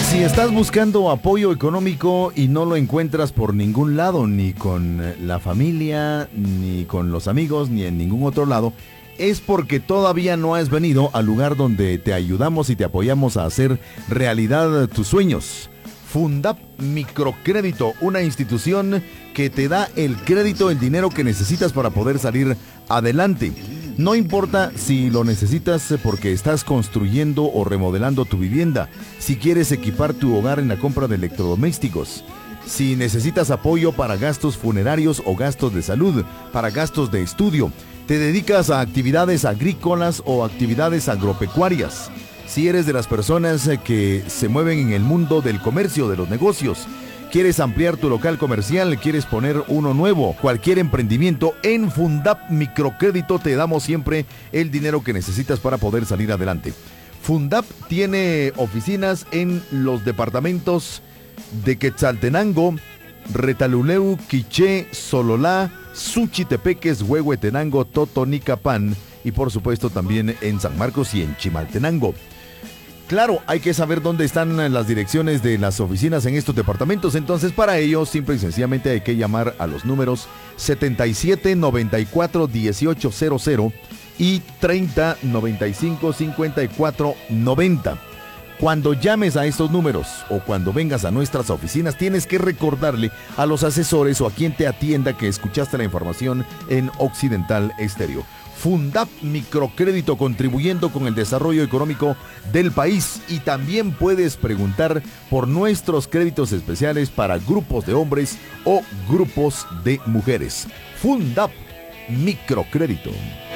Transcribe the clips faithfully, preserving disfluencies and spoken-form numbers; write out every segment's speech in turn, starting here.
Si estás buscando apoyo económico y no lo encuentras por ningún lado, ni con la familia, ni con los amigos, ni en ningún otro lado, es porque todavía no has venido al lugar donde te ayudamos y te apoyamos a hacer realidad tus sueños. Fundap Microcrédito, una institución que te da el crédito, el dinero que necesitas para poder salir adelante. No importa si lo necesitas porque estás construyendo o remodelando tu vivienda, si quieres equipar tu hogar en la compra de electrodomésticos, si necesitas apoyo para gastos funerarios o gastos de salud, para gastos de estudio, te dedicas a actividades agrícolas o actividades agropecuarias, si eres de las personas que se mueven en el mundo del comercio, de los negocios, quieres ampliar tu local comercial, quieres poner uno nuevo, cualquier emprendimiento, en Fundap Microcrédito te damos siempre el dinero que necesitas para poder salir adelante. Fundap tiene oficinas en los departamentos de Quetzaltenango, Retaluleu, Quiché, Sololá, Suchitepeques, Huehuetenango, Totonicapán y por supuesto también en San Marcos y en Chimaltenango. Claro, hay que saber dónde están las direcciones de las oficinas en estos departamentos, entonces para ello simple y sencillamente hay que llamar a los números setenta y siete noventa y cuatro dieciocho cero cero y treinta noventa y cinco cincuenta y cuatro noventa. Cuando llames a estos números o cuando vengas a nuestras oficinas, tienes que recordarle a los asesores o a quien te atienda que escuchaste la información en Occidental Estéreo. Fundap Microcrédito, contribuyendo con el desarrollo económico del país, y también puedes preguntar por nuestros créditos especiales para grupos de hombres o grupos de mujeres. Fundap Microcrédito.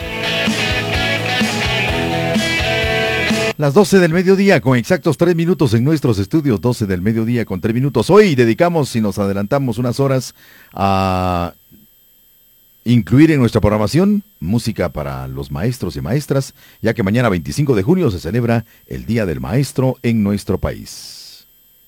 Las doce del mediodía con exactos tres minutos en nuestros estudios, doce del mediodía con tres minutos. Hoy dedicamos, si nos adelantamos unas horas, a incluir en nuestra programación música para los maestros y maestras, ya que mañana veinticinco de junio se celebra el Día del Maestro en nuestro país.